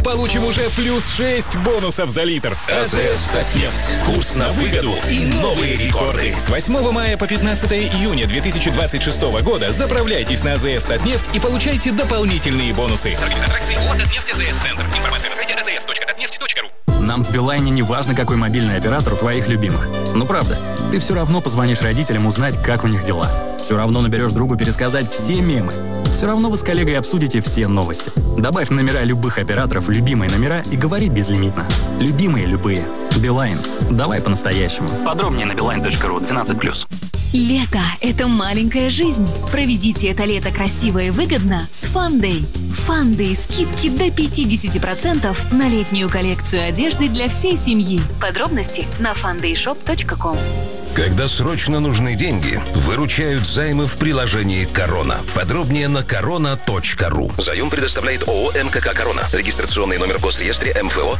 получим уже плюс 6 бонусов за литр. АЗС «Татнефть». Курс на выгоду и новые рекорды. С 8 мая по 15 июня 2026 года заправляйтесь на АЗС «Татнефть» и получайте дополнительные бонусы. Организатор акции ООО «Татнефть АЗС Центр». Информация на сайте azs.tatneft.ru. Нам в Билайне не важно, какой мобильный оператор у твоих любимых. Ну правда, ты все равно позвонишь родителям узнать, как у них дела. Все равно наберешь другу пересказать все мемы. Все равно вы с коллегой обсудите все новости. Добавь номера любых операторов в любимые номера и говори безлимитно. Любимые любые. Билайн. Давай по-настоящему. Подробнее на beeline.ru 12+. Лето – это маленькая жизнь. Проведите это лето красиво и выгодно с Фандэй. Фандэй – скидки до 50% на летнюю коллекцию одежды для всей семьи. Подробности на fandayshop.com. Когда срочно нужны деньги, выручают займы в приложении «Корона». Подробнее на korona.ru. Заем предоставляет ООО «МКК Корона». Регистрационный номер в Госреестре МФО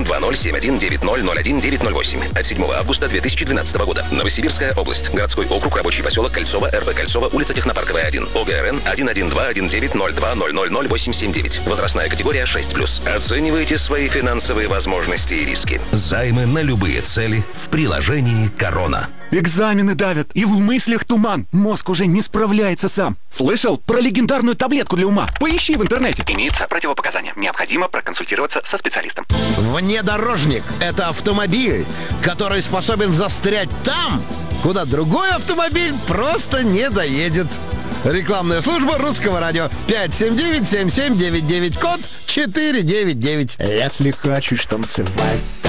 212071901908 от 7 августа 2012 года. Новосибирская область. Городской округ, рабочий поселок Кольцово, РБ Кольцово, улица Технопарковая, 1. ОГРН 1121902000879. Возрастная категория 6+. Оценивайте свои финансовые возможности и риски. Займы на любые цели в приложении «Корона». Экзамены давят, и в мыслях туман. Мозг уже не справляется сам. Слышал про легендарную таблетку для ума? Поищи в интернете. Имеются противопоказания. Необходимо проконсультироваться со специалистом. Внедорожник – это автомобиль, который способен застрять там, куда другой автомобиль просто не доедет. Рекламная служба Русского радио. 579-7799, код 499. Если хочешь танцевать,